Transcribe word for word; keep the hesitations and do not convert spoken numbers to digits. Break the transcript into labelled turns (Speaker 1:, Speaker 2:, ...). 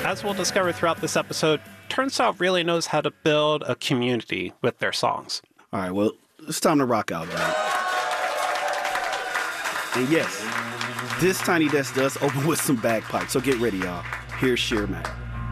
Speaker 1: as we'll discover throughout this episode, Turnstile really knows how to build a community with their songs.
Speaker 2: All right, well, it's time to rock out, Doug. And yes, this Tiny Desk does open with some bagpipes, so get ready, y'all. Here's Sheer Mac.